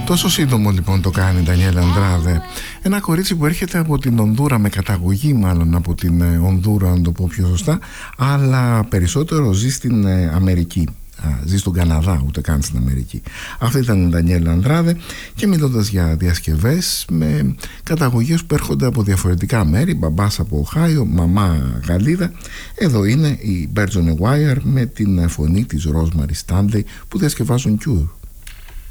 Τόσο σύντομο λοιπόν το κάνει η Ντανιέλ Αντράδε. Ένα κορίτσι που έρχεται από την Ονδούρα, με καταγωγή μάλλον από την Ονδούρα, να το πω πιο σωστά, αλλά περισσότερο ζει στην Αμερική. Ζει στον Καναδά, ούτε καν στην Αμερική. Αυτή ήταν η Ντανιέλ Αντράδε, και μιλώντας για διασκευές με καταγωγές που έρχονται από διαφορετικά μέρη, μπαμπάς από Οχάιο, μαμά Γαλλίδα, εδώ είναι η Birds on a Wire με την φωνή της Rosemary Stanley που διασκευάζουν Cure.